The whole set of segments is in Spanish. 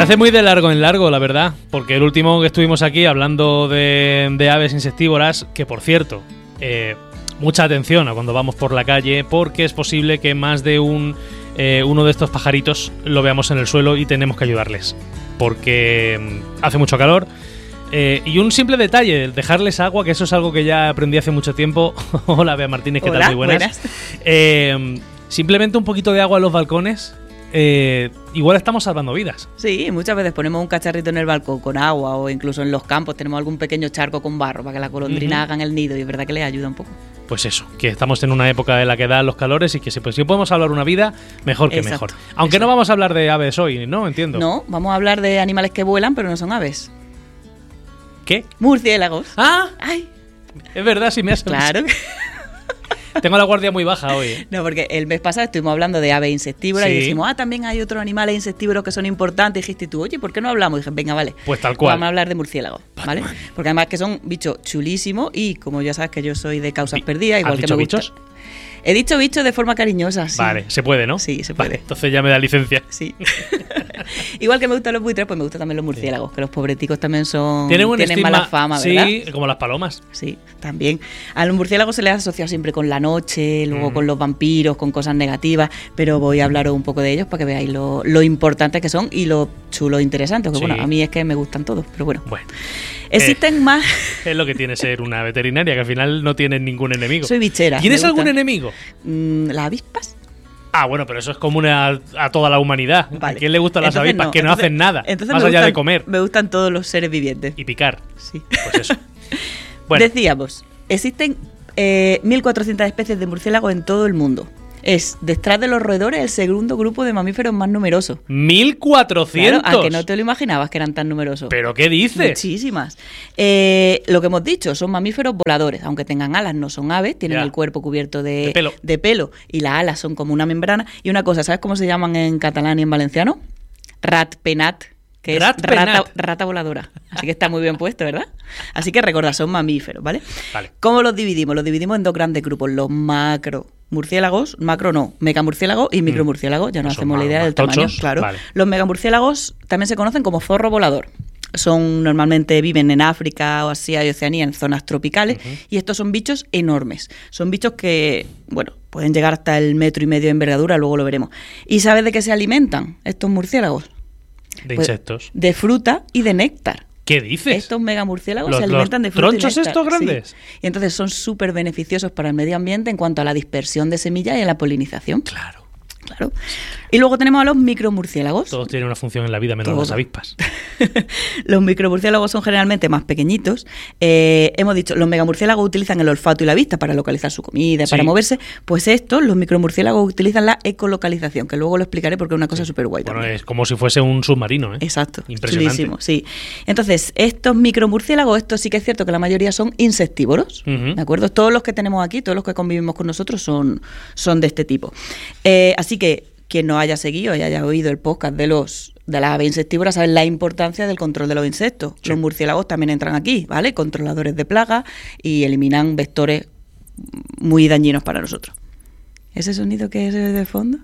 hace muy de largo en largo, la verdad, porque el último que estuvimos aquí hablando de aves insectívoras, que por cierto, mucha atención a cuando vamos por la calle, porque es posible que más de uno de estos pajaritos lo veamos en el suelo y tenemos que ayudarles, porque hace mucho calor. Y un simple detalle, dejarles agua, que eso es algo que ya aprendí hace mucho tiempo. Hola, Bea Martínez, ¿qué tal? Muy buenas. Simplemente un poquito de agua en los balcones, igual estamos salvando vidas. Sí, muchas veces ponemos un cacharrito en el balcón con agua, o incluso en los campos tenemos algún pequeño charco con barro para que las golondrinas hagan el nido, y es verdad que les ayuda un poco. Pues eso, que estamos en una época en la que dan los calores y que si podemos hablar una vida, mejor que mejor. Aunque no vamos a hablar de aves hoy, ¿no? Entiendo. No, vamos a hablar de animales que vuelan, pero no son aves. ¿Qué? Murciélagos. ¡Ah! ¡Ay! Es verdad, sí me has... Claro. Tengo la guardia muy baja hoy. No, porque el mes pasado estuvimos hablando de aves insectívoras, sí. Y dijimos, también hay otros animales insectívoros que son importantes. Y dijiste tú, oye, ¿por qué no hablamos? Y dije, venga, vale. Pues tal cual. Vamos a hablar de murciélagos, ¿vale? Porque además que son bichos chulísimos y como ya sabes que yo soy de causas perdidas, igual que me gusta. ¿Bichos? He dicho bichos de forma cariñosa, sí. Vale, se puede, ¿no? Sí, se puede. Vale, entonces ya me da licencia. Sí. Igual que me gustan los buitres, pues me gustan también los murciélagos, que los pobreticos también tienen mala fama, ¿verdad? Sí, como las palomas. Sí, también. A los murciélagos se les ha asociado siempre con la noche, luego con los vampiros, con cosas negativas, pero voy a hablaros un poco de ellos para que veáis lo importantes que son y lo chulo e interesantes. Porque bueno, a mí es que me gustan todos, pero bueno. Existen más... Es lo que tiene ser una veterinaria, que al final no tienes ningún enemigo. Soy bichera. ¿Tienes algún enemigo? Las avispas. Ah, bueno, pero eso es común a toda la humanidad. Vale. ¿A quién le gustan las avispas? Que no hacen nada, más allá de comer. Me gustan todos los seres vivientes. Y picar. Sí. Pues eso. Bueno. Decíamos, existen 1.400 especies de murciélagos en todo el mundo. Es, detrás de los roedores, el segundo grupo de mamíferos más numeroso. ¿1.400? Claro, a que no te lo imaginabas que eran tan numerosos. ¿Pero qué dices? Muchísimas. Lo que hemos dicho, son mamíferos voladores. Aunque tengan alas, no son aves. Tienen el cuerpo cubierto de pelo. Y las alas son como una membrana. Y una cosa, ¿sabes cómo se llaman en catalán y en valenciano? Ratpenat. Que es rata voladora. Así que está muy bien puesto, ¿verdad? Así que recordad, son mamíferos, ¿vale? ¿Cómo los dividimos? Los dividimos en dos grandes grupos. Los macromurciélagos, megamurciélagos y micromurciélagos. Ya nos hacemos la idea del tamaño. Claro. Vale. Los megamurciélagos también se conocen como zorro volador. Normalmente viven en África, o Asia y Oceanía, en zonas tropicales, y estos son bichos enormes. Son bichos que, pueden llegar hasta el 1,5 metros de envergadura, luego lo veremos. ¿Y sabes de qué se alimentan estos murciélagos? De insectos. De fruta y de néctar. ¿Qué dices? Estos megamurciélagos se alimentan de fruta y néctar. ¿Tronchos estos grandes? Sí. Y entonces son súper beneficiosos para el medio ambiente en cuanto a la dispersión de semillas y a la polinización. Claro. Y luego tenemos a los micromurciélagos. Todos tienen una función en la vida, menos las avispas. Los micromurciélagos son generalmente más pequeñitos. Hemos dicho, los megamurciélagos utilizan el olfato y la vista para localizar su comida, para moverse. Pues los micromurciélagos utilizan la ecolocalización, que luego lo explicaré porque es una cosa súper guay. Bueno, es como si fuese un submarino, ¿eh? Exacto. Impresionante. Chulísimo, sí. Entonces, estos micromurciélagos, esto sí que es cierto que la mayoría son insectívoros, ¿de acuerdo? Todos los que tenemos aquí, todos los que convivimos con nosotros son de este tipo. Así que quien no haya seguido y haya oído el podcast de las aves insectívoras sabe la importancia del control de los insectos. Sí. Los murciélagos también entran aquí, ¿vale? Controladores de plagas y eliminan vectores muy dañinos para nosotros. ¿Ese sonido que es de fondo?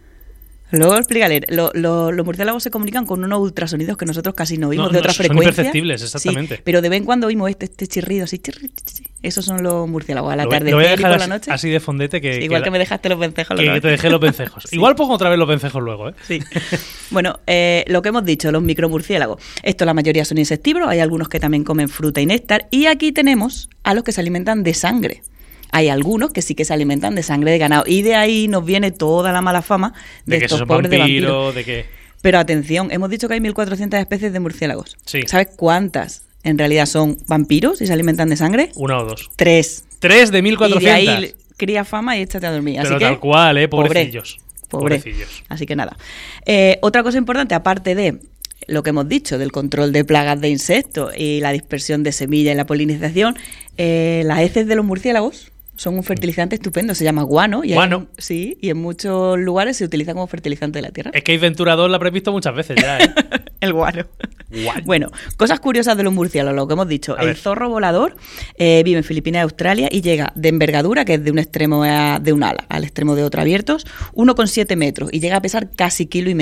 Luego explícale, los murciélagos se comunican con unos ultrasonidos que nosotros casi no oímos de otra frecuencia. Son imperceptibles, exactamente. Sí, pero de vez en cuando oímos este chirrido así. Esos son los murciélagos. A la tarde y por la noche. Así de fondete que... Igual que me dejaste los vencejos. Que te dejé los vencejos. Sí. Igual pongo otra vez los vencejos luego, ¿eh? Sí. Bueno, lo que hemos dicho, los micromurciélagos. La mayoría son insectívoros, hay algunos que también comen fruta y néctar. Y aquí tenemos a los que se alimentan de sangre. Hay algunos que sí que se alimentan de sangre de ganado. Y de ahí nos viene toda la mala fama de estos pobres de vampiros. Pero atención, hemos dicho que hay 1.400 especies de murciélagos. Sí. ¿Sabes cuántas en realidad son vampiros y se alimentan de sangre? 1 o 2. 3. 3 de 1.400. Y de ahí cría fama y échate a dormir. Pero así tal que, cual, pobrecillos. Pobrecillos. Así que nada. Otra cosa importante, aparte de lo que hemos dicho, del control de plagas de insectos y la dispersión de semillas y la polinización, las heces de los murciélagos son un fertilizante estupendo, se llama guano. Guano. Sí, y en muchos lugares se utiliza como fertilizante de la tierra. Es que Ventura 2 la habré visto muchas veces ya, ¿eh? El guano. Bueno, cosas curiosas de los murciélagos, lo que hemos dicho. El zorro volador vive en Filipinas y Australia y llega de envergadura, que es de un extremo de un ala al extremo de otro abiertos, 1,7 metros y llega a pesar casi 1,5 kilos.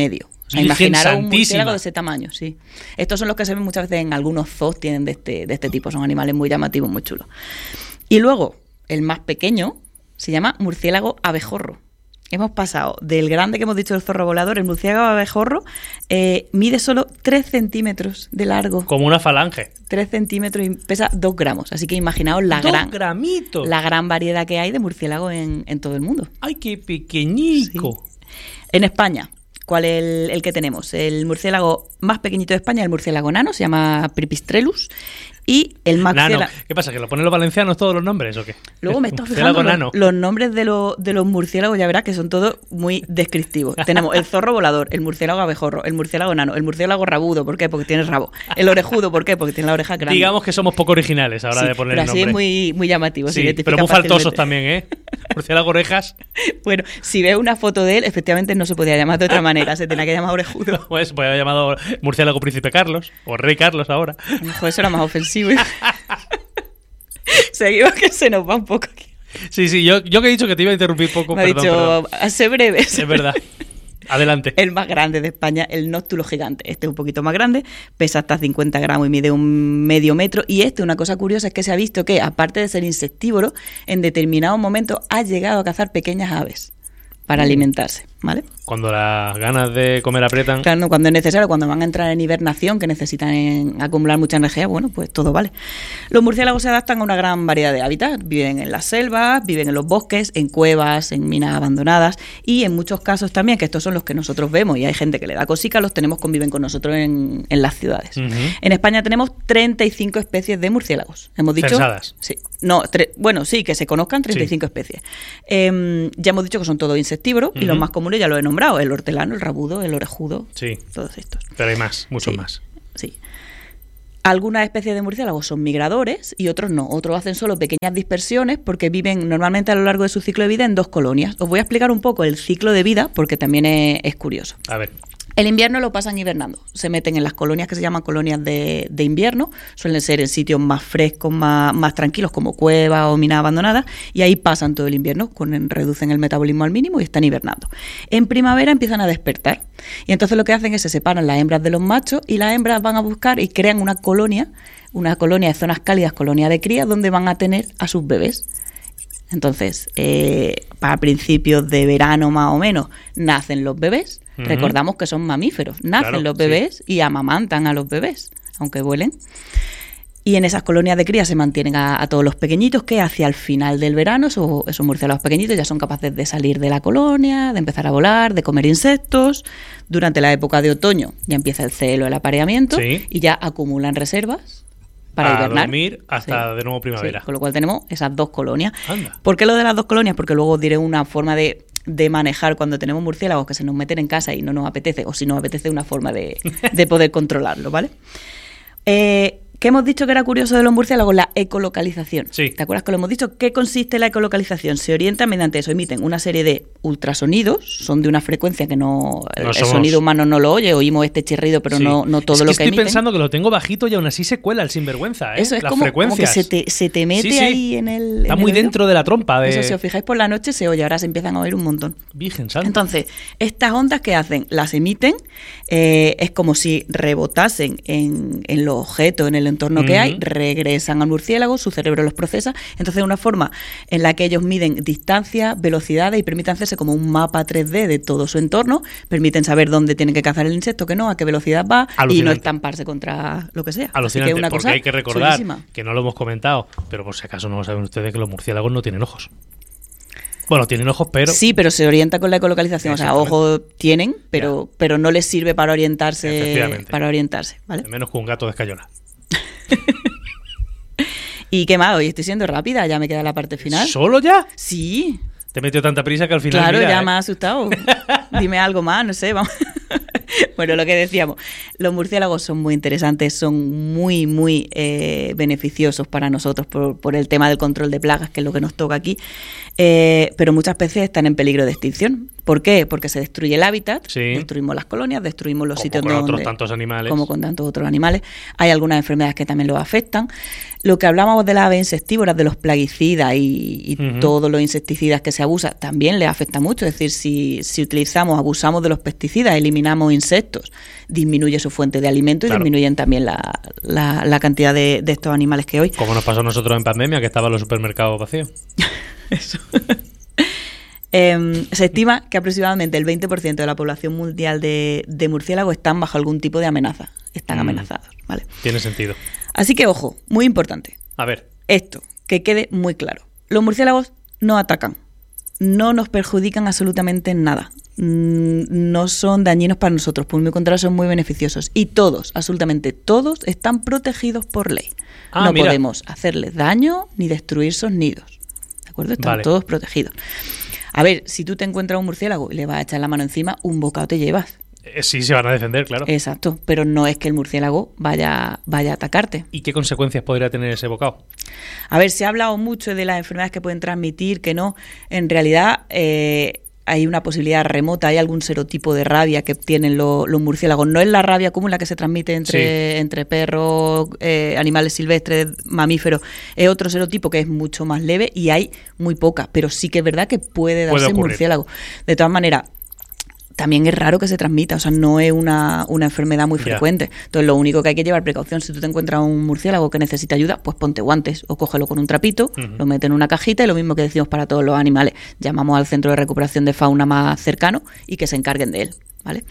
O sea, imaginaros un murciélago de ese tamaño, sí. Estos son los que se ven muchas veces en algunos zoos, tienen de este tipo, son animales muy llamativos, muy chulos. Y luego, el más pequeño se llama murciélago abejorro. Hemos pasado del grande que hemos dicho del zorro volador, el murciélago abejorro mide solo 3 centímetros de largo. Como una falange. 3 centímetros y pesa 2 gramos. Así que imaginaos la gran variedad que hay de murciélagos en todo el mundo. ¡Ay, qué pequeñico! Sí. En España, ¿cuál es el que tenemos? El murciélago más pequeñito de España, el murciélago nano, se llama Pripistrellus. Y el más ¿Qué pasa? ¿Que lo ponen los valencianos todos los nombres o qué? Luego me estoy fijando los nombres de los murciélagos, ya verás que son todos muy descriptivos. Tenemos el zorro volador, el murciélago abejorro, el murciélago nano, el murciélago rabudo, ¿por qué? Porque tiene rabo. El orejudo, ¿por qué? Porque tiene la oreja grande. Digamos que somos poco originales ahora de poner el nombre. Pero así es muy llamativo. Sí, pero muy faltosos también, ¿eh? Murciélago orejas. Bueno, si ves una foto de él, efectivamente no se podía llamar de otra manera, se tenía que llamar orejudo. Pues podía haber llamado murciélago príncipe Carlos, o rey Carlos ahora. Mejor eso era más ofensivo. Seguimos que se nos va un poco aquí. Sí, yo que he dicho que te iba a interrumpir poco. Me ha dicho, sé breve. Es verdad. Adelante. El más grande de España, el nóctulo gigante. Este es un poquito más grande, pesa hasta 50 gramos y mide un medio metro. Y una cosa curiosa es que se ha visto que, aparte de ser insectívoro, en determinados momentos ha llegado a cazar pequeñas aves para alimentarse, ¿vale? Cuando las ganas de comer aprietan. Claro, cuando es necesario, cuando van a entrar en hibernación, que necesitan acumular mucha energía, bueno, pues todo vale. Los murciélagos se adaptan a una gran variedad de hábitats. Viven en las selvas, viven en los bosques, en cuevas, en minas abandonadas y en muchos casos también, que estos son los que nosotros vemos y hay gente que le da cosica, los conviven con nosotros en las ciudades. Uh-huh. En España tenemos 35 especies de murciélagos. Hemos dicho... Censadas. Sí. No, sí, que se conozcan 35 especies. Ya hemos dicho que son todos insectívoros y los más comunes ya lo he nombrado, el hortelano, el rabudo, el orejudo, todos estos. Pero hay más, muchos más. Sí. Algunas especies de murciélagos son migradores y otros no. Otros hacen solo pequeñas dispersiones porque viven normalmente a lo largo de su ciclo de vida en 2 colonias. Os voy a explicar un poco el ciclo de vida porque también es curioso. A ver. El invierno lo pasan hibernando. Se meten en las colonias que se llaman colonias de invierno. Suelen ser en sitios más frescos, más tranquilos, como cuevas o minas abandonadas. Y ahí pasan todo el invierno, reducen el metabolismo al mínimo y están hibernando. En primavera empiezan a despertar. Y entonces lo que hacen es se separan las hembras de los machos y las hembras van a buscar y crean una colonia de zonas cálidas, colonia de cría, donde van a tener a sus bebés. Entonces, para principios de verano más o menos, nacen los bebés. Uh-huh. Recordamos que son mamíferos. Nacen los bebés y amamantan a los bebés, aunque vuelen. Y en esas colonias de cría se mantienen a todos los pequeñitos que hacia el final del verano, esos murciélagos pequeñitos ya son capaces de salir de la colonia, de empezar a volar, de comer insectos. Durante la época de otoño ya empieza el celo, el apareamiento y ya acumulan reservas para hibernar. Dormir hasta de nuevo primavera. Sí, con lo cual tenemos esas 2 colonias. Anda. ¿Por qué lo de las 2 colonias? Porque luego os diré una forma de manejar cuando tenemos murciélagos que se nos meten en casa y no nos apetece, o si nos apetece una forma de poder controlarlo, ¿vale? ¿Qué hemos dicho que era curioso de los murciélagos? La ecolocalización. Sí. ¿Te acuerdas que lo hemos dicho? ¿Qué consiste la ecolocalización? Se orientan mediante eso, emiten una serie de ultrasonidos, son de una frecuencia que el sonido humano no lo oye, oímos este chirrido, pero no todo lo que emiten. Estoy pensando que lo tengo bajito y aún así se cuela el sinvergüenza, ¿eh? Eso es como que se te mete ahí en el... Está muy dentro de la trompa. Eso, si os fijáis por la noche se oye, ahora se empiezan a oír un montón. Virgen santa. Entonces, estas ondas que hacen, las emiten, es como si rebotasen en los objetos, en el entorno que hay, regresan al murciélago, su cerebro los procesa. Entonces es una forma en la que ellos miden distancia, velocidades y permiten hacerse como un mapa 3D de todo su entorno, permiten saber dónde tienen que cazar el insecto, que no, a qué velocidad va y no estamparse contra lo que sea. Alucinante, Así que una porque cosa hay que recordar chulísima. Que no lo hemos comentado, pero por si acaso no lo saben ustedes, que los murciélagos no tienen ojos. Bueno, tienen ojos, pero... Sí, pero se orienta con la ecolocalización. O sea, ojos tienen, pero no les sirve para orientarse. ¿Vale? Menos que un gato de Escayola. ¿Y qué más? Hoy estoy siendo rápida, ya me queda la parte final. ¿Solo ya? Sí. Te metió tanta prisa que al final... Claro, ya me ha asustado. Dime algo más, no sé, vamos. Bueno, lo que decíamos, los murciélagos son muy interesantes, son muy, muy beneficiosos para nosotros por el tema del control de plagas, que es lo que nos toca aquí, pero muchas especies están en peligro de extinción. ¿Por qué? Porque se destruye el hábitat, destruimos las colonias, destruimos los sitios donde... Como con tantos animales. Como con tantos otros animales. Hay algunas enfermedades que también los afectan. Lo que hablábamos de las aves insectívoras, de los plaguicidas y todos los insecticidas que se abusan, también les afecta mucho. Es decir, si abusamos de los pesticidas, eliminamos insectos, disminuye su fuente de alimento y disminuyen también la cantidad de estos animales que hoy. Como nos pasó a nosotros en pandemia, que estaban los supermercados vacíos. Eso. Se estima que aproximadamente el 20% de la población mundial de murciélagos están bajo algún tipo de amenaza. Están amenazados, ¿vale? Tiene sentido. Así que, ojo, muy importante. A ver. Esto, que quede muy claro. Los murciélagos no atacan. No nos perjudican absolutamente nada. No son dañinos para nosotros. Por el contrario, son muy beneficiosos. Y todos, absolutamente todos, están protegidos por ley. No podemos hacerles daño ni destruir sus nidos. ¿De acuerdo? Están todos protegidos. A ver, si tú te encuentras un murciélago y le vas a echar la mano encima, un bocado te llevas. Sí, se van a defender, claro. Exacto, pero no es que el murciélago vaya a atacarte. ¿Y qué consecuencias podría tener ese bocado? A ver, se ha hablado mucho de las enfermedades que pueden transmitir, que no. En realidad hay una posibilidad remota, hay algún serotipo de rabia que tienen los murciélagos. No es la rabia común la que se transmite entre perros, animales silvestres, mamíferos. Es otro serotipo que es mucho más leve y hay muy poca, pero sí que es verdad que puede darse en murciélago. De todas maneras, también es raro que se transmita, o sea, no es una enfermedad muy frecuente. Entonces, lo único que hay que llevar precaución, si tú te encuentras un murciélago que necesita ayuda, pues ponte guantes o cógelo con un trapito, lo metes en una cajita y lo mismo que decimos para todos los animales. Llamamos al centro de recuperación de fauna más cercano y que se encarguen de él, ¿vale?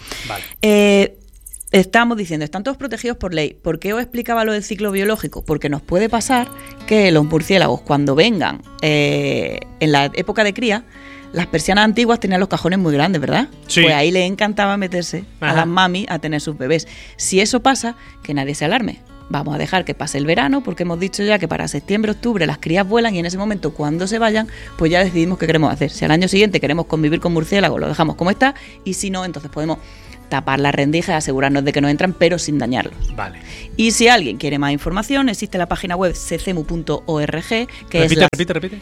Estamos diciendo, están todos protegidos por ley. ¿Por qué os explicaba lo del ciclo biológico? Porque nos puede pasar que los murciélagos, cuando vengan en la época de cría, las persianas antiguas tenían los cajones muy grandes, ¿verdad? Sí. Pues ahí les encantaba meterse a las mamis a tener sus bebés. Si eso pasa, que nadie se alarme. Vamos a dejar que pase el verano, porque hemos dicho ya que para septiembre, octubre las crías vuelan y en ese momento, cuando se vayan, pues ya decidimos qué queremos hacer. Si al año siguiente queremos convivir con murciélagos, lo dejamos como está, y si no, entonces podemos tapar las rendijas, asegurarnos de que no entran, pero sin dañarlos. Vale. Y si alguien quiere más información, existe la página web cecemu.org, que repite.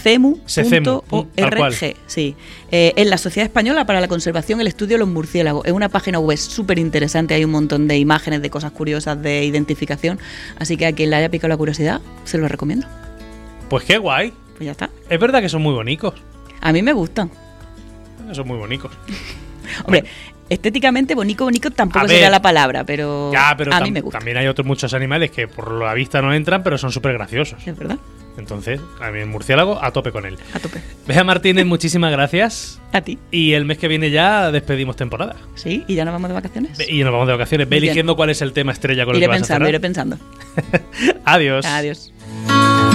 cecemu.org. Sí. Es la Sociedad Española para la Conservación y el Estudio de los Murciélagos. Es una página web súper interesante, hay un montón de imágenes, de cosas curiosas, de identificación, así que a quien le haya picado la curiosidad, se lo recomiendo. Pues qué guay. Pues ya está. Es verdad que son muy bonitos. A mí me gustan. Son muy bonitos. Hombre, estéticamente bonito tampoco sería la palabra, pero, a mí me gusta. También hay otros muchos animales que por la vista no entran, pero son súper graciosos. Es verdad. Entonces, a mí el murciélago, a tope con él. A tope. Bea Martínez, muchísimas gracias. A ti. Y el mes que viene ya despedimos temporada. Sí, y ya nos vamos de vacaciones. Y nos vamos de vacaciones. Ve eligiendo cuál es el tema estrella con el que vas a cerrar. Iré pensando. Adiós. Adiós.